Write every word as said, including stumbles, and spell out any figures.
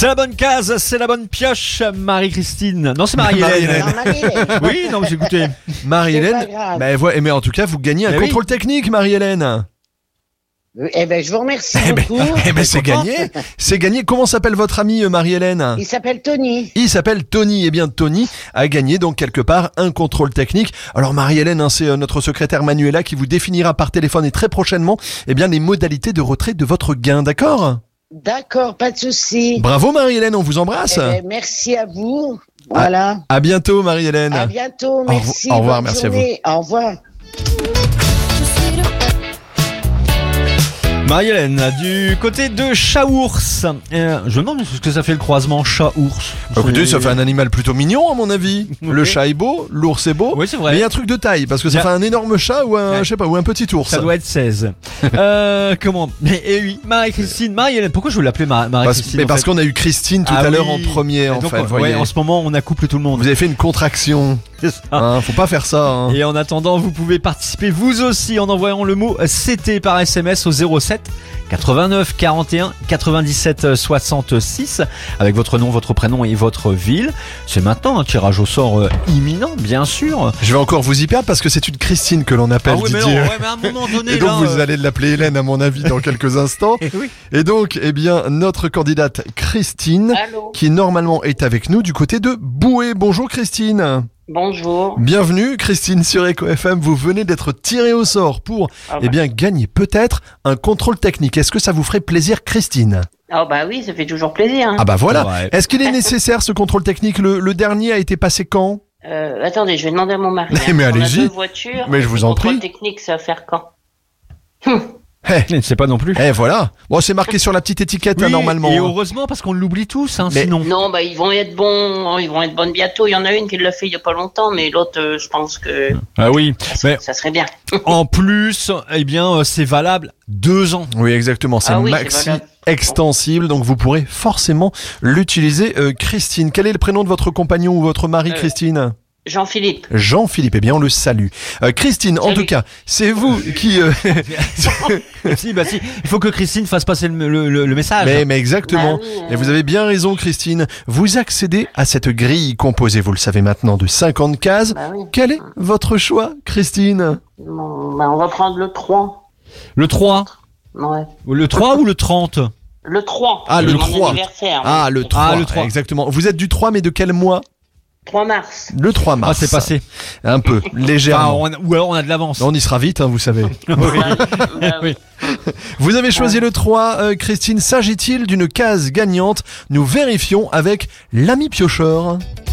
C'est la bonne case, c'est la bonne pioche, Marie-Christine. Non, c'est Marie-Hélène. Non, Marie-Hélène. Oui, non, mais écoutez. Marie-Hélène, C'est pas grave. bah, voilà, mais en tout cas, vous gagnez un Eh oui. contrôle technique, Marie-Hélène. Eh ben, je vous remercie Eh ben, beaucoup. eh ben, c'est content. gagné. C'est gagné. Comment s'appelle votre ami euh, Marie-Hélène? Il s'appelle Tony. Il s'appelle Tony. Eh bien, Tony a gagné donc quelque part un contrôle technique. Alors Marie-Hélène, hein, c'est euh, notre secrétaire Manuela qui vous définira par téléphone et très prochainement, eh bien, les modalités de retrait de votre gain. D'accord? D'accord, pas de souci. Bravo Marie-Hélène, on vous embrasse. Eh ben, merci à vous. Voilà. À bientôt Marie-Hélène. À bientôt. revoir- Merci. au revoir, Bonne merci à vous. journée. Au revoir. Marie-Hélène, du côté de Chat-Ours. Euh, je me demande ce que ça fait le croisement chat-ours. Écoutez, C'est- ça fait un animal plutôt mignon à mon avis. Le Ok. chat est beau, l'ours est beau. Oui, c'est Mais vrai. il y a un truc de taille parce que ça Bien. fait un énorme chat ou un, Ouais. je sais pas, ou un petit ours. Ça doit être seize. euh, comment Mais eh oui, Marie-Christine, Marie-Hélène. Pourquoi je veux l'appeler Mar- Parce, Marie-Christine mais en parce fait qu'on a eu Christine tout Ah à l'heure oui. en premier en Donc, fait. ouais, voyez. en ce moment, on a couplé tout le monde. Vous avez fait une contraction. C'est ça. Hein, faut pas faire ça. Hein. Et en attendant, vous pouvez participer vous aussi en envoyant le mot C T par S M S au zéro sept quatre-vingt-neuf quarante et un quatre-vingt-dix-sept soixante-six avec votre nom, votre prénom et votre ville. C'est maintenant un tirage au sort euh, imminent, bien sûr. Je vais encore vous y perdre parce que c'est une Christine que l'on appelle Ah oui, mais non, Didier. ouais, mais à un moment donné, Et donc là, vous euh, allez l'appeler Hélène à mon avis dans quelques instants. eh oui. Et donc, eh bien, notre candidate Christine, Allô, qui normalement est avec nous du côté de Boué. Bonjour Christine. bonjour. Bienvenue Christine sur Eco F M. Vous venez d'être tirée au sort pour, Ah eh bah. bien, gagner peut-être un contrôle technique. Est-ce que ça vous ferait plaisir Christine? Ah bah oui, ça fait toujours plaisir. Hein. Ah bah voilà. Ouais. Est-ce qu'il est nécessaire ce contrôle technique? Le, le dernier a été passé quand? Euh, attendez, je vais demander à mon mari. Mais hein. On a allez-y. deux voitures. Mais je vous en Le contrôle prie. technique, ça va faire quand? Eh, Je ne sais pas non plus. eh, voilà. Bon, c'est marqué sur la petite étiquette hein, Oui, normalement. Et hein. heureusement parce qu'on l'oublie tous, hein, Mais- sinon. Non, bah ils vont être bons, ils vont être bonnes bientôt. Il y en a une qui l'a fait il y a pas longtemps, mais l'autre, euh, je pense que Ah oui. ça, Mais ça serait bien. en plus, eh bien, euh, c'est valable deux ans. Oui, exactement. C'est Ah oui, maxi c'est valable. extensible, donc vous pourrez forcément l'utiliser. Euh, Christine, quel est le prénom de votre compagnon ou votre mari, Euh, Christine? Jean-Philippe. Jean-Philippe. Eh bien, on le salue. Euh, Christine, en Salut. tout cas, c'est vous qui. euh, si, bah si. Il faut que Christine fasse passer le, le- le- le message. mais, mais exactement. Bah oui, euh. Et vous avez bien raison, Christine. Vous accédez à cette grille composée, vous le savez maintenant, de cinquante cases. Bah oui. Quel est votre choix, Christine? Bon, bah on va prendre le trois. Le trois. Ouais. Le trois ou le trente? Le trois. Ah, c'est le mon trois. anniversaire. Ah, le trois. Ah, le trois. Exactement. Vous êtes du trois, mais de quel mois? trois mars. Le trois mars. Ah, c'est passé. Un peu, Enfin, légèrement. on a- ou alors on a de l'avance. On y sera vite, hein, vous savez. Bah, bah oui. Vous avez choisi le trois, euh, Christine. S'agit-il d'une case gagnante? Nous vérifions avec l'ami piocheur.